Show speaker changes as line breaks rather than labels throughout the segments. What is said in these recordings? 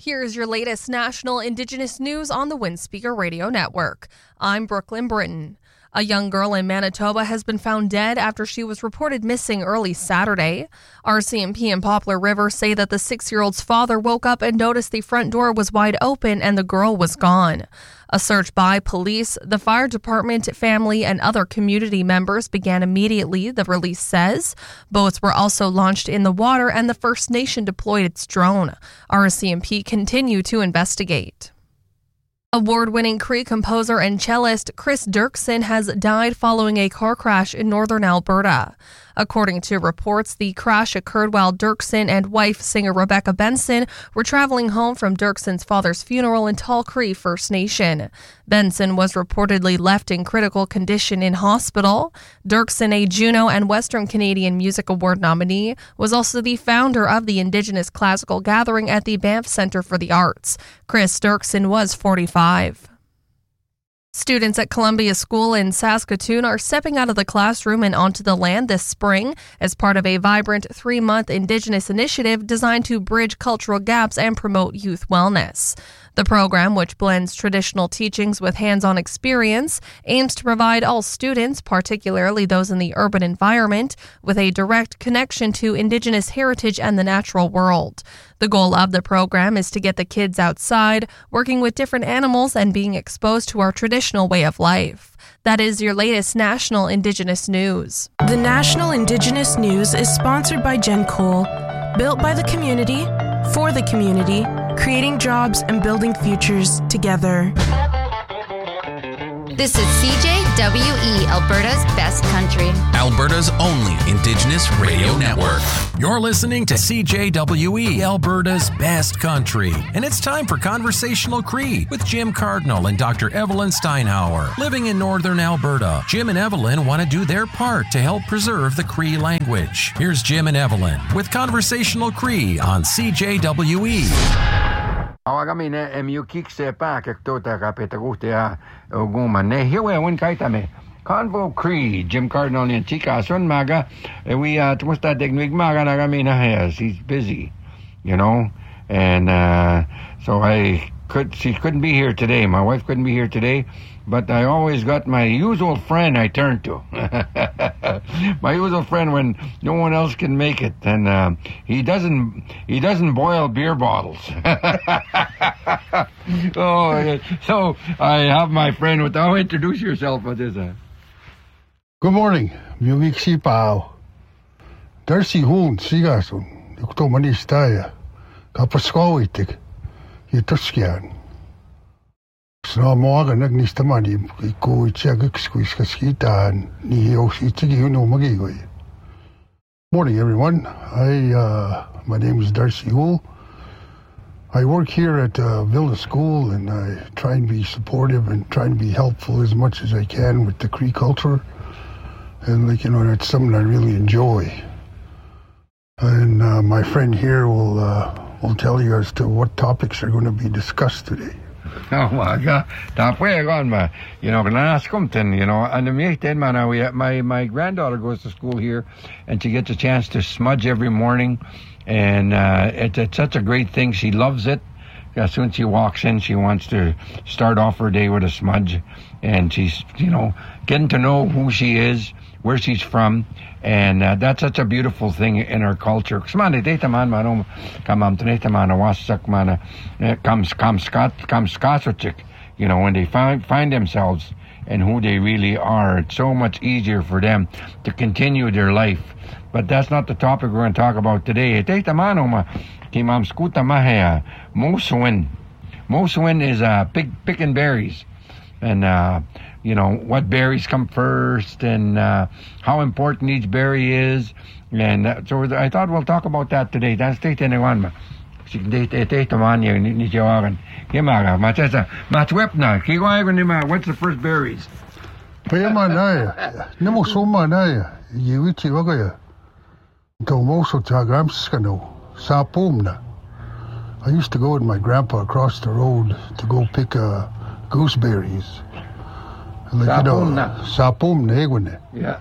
Here's your latest national Indigenous news on the Windspeaker Radio Network. I'm Brooklyn Britton. A young girl in Manitoba has been found dead after she was reported missing early Saturday. RCMP and Poplar River say that the 6-year-old's father woke up and noticed the front door was wide open and the girl was gone. A search by police, the fire department, family, and other community members began immediately, the release says. Boats were also launched in the water and the First Nation deployed its drone. RCMP continue to investigate. Award-winning Cree composer and cellist Chris Dirksen has died following a car crash in northern Alberta. According to reports, the crash occurred while Dirksen and wife singer Rebecca Benson were traveling home from Dirksen's father's funeral in Tall Cree First Nation. Benson was reportedly left in critical condition in hospital. Dirksen, a Juno and Western Canadian Music Award nominee, was also the founder of the Indigenous Classical Gathering at the Banff Centre for the Arts. Chris Dirksen was 45. Students at Columbia School in Saskatoon are stepping out of the classroom and onto the land this spring as part of a vibrant 3-month Indigenous initiative designed to bridge cultural gaps and promote youth wellness. The program, which blends traditional teachings with hands-on experience, aims to provide all students, particularly those in the urban environment, with a direct connection to Indigenous heritage and the natural world. The goal of the program is to get the kids outside, working with different animals and being exposed to our traditional way of life. That is your latest National Indigenous News.
The National Indigenous News is sponsored by Jen Cole. Built by the community, for the community, creating jobs and building futures together.
This is CJWE, Alberta's best country.
Alberta's only Indigenous radio network. You're listening to CJWE, Alberta's best country. And it's time for Conversational Cree with Jim Cardinal and Dr. Evelyn Steinhauer. Living in northern Alberta, Jim and Evelyn want to do their part to help preserve the Cree language. Here's Jim and Evelyn with Conversational Cree on CJWE.
Awagami ne emiukik se pa kektota kapeta kuhtia oguma ne hiwe win kaitame Convo Cree Jim Cardinal and Chica son maga we tumusta technique maga nagami na has he's busy, you know, and so she couldn't be here today. My wife couldn't be here today, but I always got my usual friend I turn to. My usual friend when no one else can make it, and he doesn't boil beer bottles. Oh, so I have my friend. Without introduce yourself, what is that?
Good morning, Mugik Sipao. Darcy Hoon, Sigason, Yuktomanistaya, Kapaskowitik, Yutuskian. Sna morgen ik niet te mani, ik go check ik squeeze kaskita and ni oshitigi uno magigoi. Morning everyone. My name is Darcy Hool. I work here at Villa School and I try and be supportive and try and be helpful as much as I can with the Cree culture. And that's something I really enjoy. And my friend here will tell you as to what topics are going to be discussed today.
Oh my God! And my granddaughter goes to school here, and she gets a chance to smudge every morning, and it's such a great thing. She loves it. As soon as she walks in, she wants to start off her day with a smudge, and she's getting to know who she is, where she's from, and that's such a beautiful thing in our culture. When they find themselves and who they really are, it's so much easier for them to continue their life. But that's not the topic we're going to talk about today. Moswin is picking berries. And, what berries come first and how important each berry is. And so I thought we'll talk about that today. That's the thing. What's the first berries?
I used to go with my grandpa across the road to go pick gooseberries. Sapum negune.
Yeah.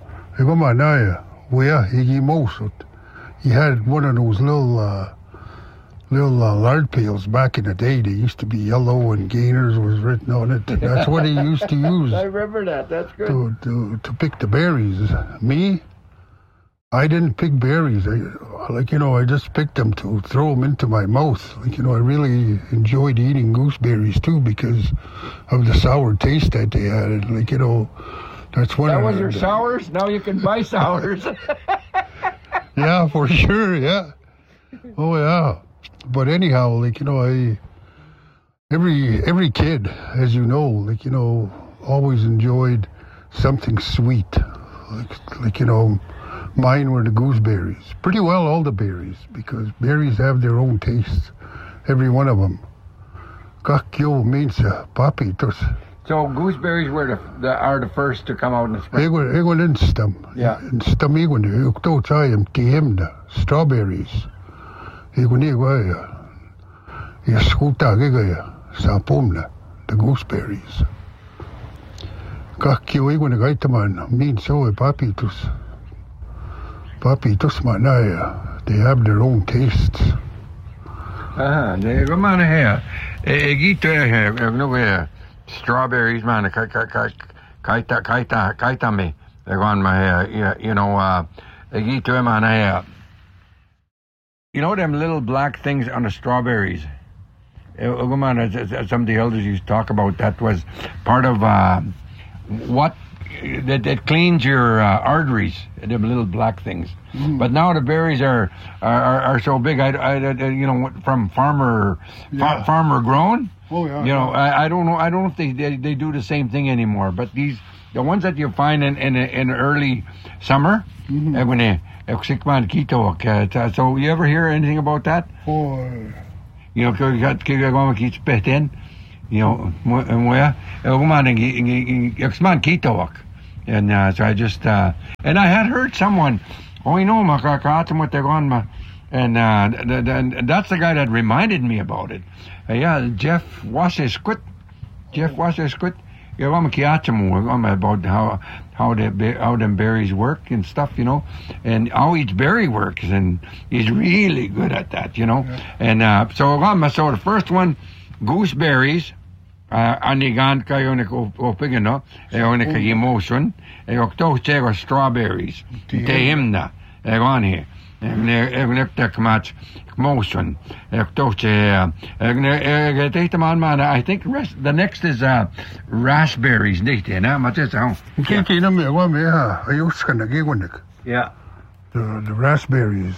He had one of those little little lard pails back in the day. They used to be yellow and Gainers was written on it. That's what he used to use.
I remember that. That's good.
To pick the berries. Me, I didn't pick berries. I just picked them to throw them into my mouth. I really enjoyed eating gooseberries too because of the sour taste that they had. And that's one.
That was your sours. Now you can buy sours.
Yeah, for sure. Yeah. Oh yeah. But anyhow, every kid, as you know, always enjoyed something sweet. Mine were the gooseberries. Pretty well all the berries, because berries have their own tastes, every one of them. Kakyo means papitos.
So gooseberries are the first to come out in the spring.
Egon instam.
Yeah.
Instam egon ukto chayem tiemda strawberries. Egon skuta gegaya sapumna the gooseberries. Kakyo egon gaitaman means so papitos. Papitos manaya. They have their own tastes.
They go man here. Strawberries, man. Kaita me. They go on my hair. Them little black things on the strawberries. Some of the elders used to talk about that was part of what that cleans your arteries. Them little black things. Mm. But now the berries are so big. From farmer grown.
Oh yeah.
I don't know. I don't know if they do the same thing anymore. But the ones that you find in early summer, so you ever hear anything about that? And so I just and I had heard someone. And that's the guy that reminded me about it. Jeff Wasserskut. About how them berries work and stuff, and how each berry works, and he's really good at that, Yeah. And so the first one, gooseberries. Anigan kayo nakopigano, emotion, okto strawberries, tehimna, on here. Much motion. I think the next is raspberries. Yeah.
The raspberries.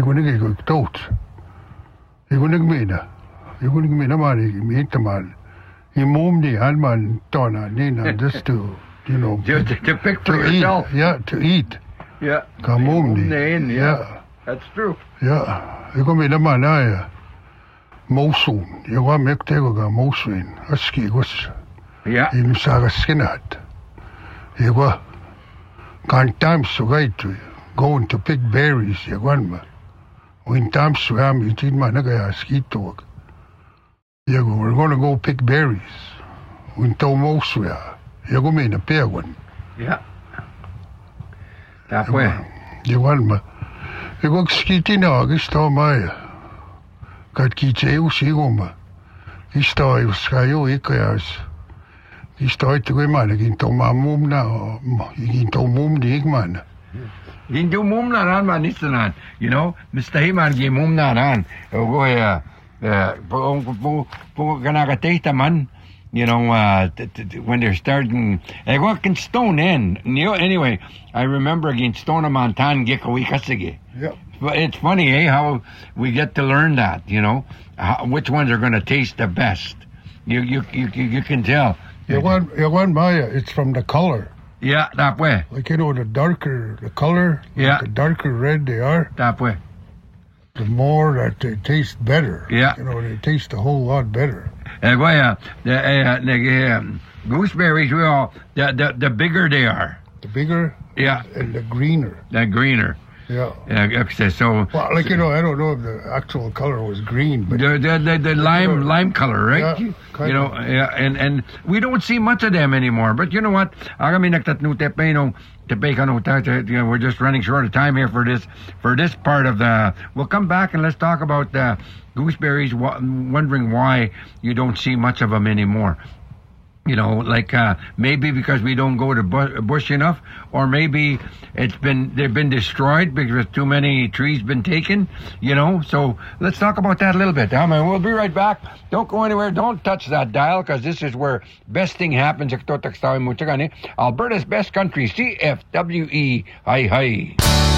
Just to
pick for yourself.
To eat.
Yeah.
Yeah.
That's true.
Yeah. Mosun. Mosun.
Yeah.
Going to pick berries. When times we're going to go pick berries. When Tomosua. You're going to be in a pair one.
Yeah. That way.
You want me? You go ski now, I guess, Maya. Got Kitcheo Sigoma. He started Skyo Ekas. He started to go man again to my mum now. You to mum the Igman.
You do mum not man, Mr. Heyman gave mum not on. Go here. Ganagatate man. When they're starting, I go can stone in. Anyway, I remember again stone a montan gekawikasige.
Yep.
It's funny, how we get to learn that, which ones are going to taste the best. You can tell.
You want Maya, it's from the color.
Yeah, that way.
The darker the color,
yeah.
The darker red they are.
That way.
The more that they taste better.
Yeah.
They taste a whole lot better.
The gooseberries, the bigger they are.
The bigger?
Yeah.
And the greener.
The greener.
Yeah.
So,
well, like, I don't know if the actual color was green, but
the lime color, right?
Yeah,
and we don't see much of them anymore. But you know what? We're just running short of time here for this part of the. We'll come back and let's talk about the gooseberries. Wondering why you don't see much of them anymore. Maybe because we don't go to bush enough, or maybe they've been destroyed because too many trees been taken. So let's talk about that a little bit. We'll be right back. Don't go anywhere. Don't touch that dial, because this is where best thing happens. Alberta's best country, CFWE. Hi.